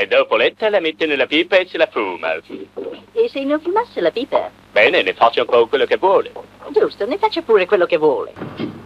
E dopo letta la mette nella pipa e se la fuma. E se non fumasse la pipa? Bene, ne faccia un po' quello che vuole. Giusto, ne faccia pure quello che vuole.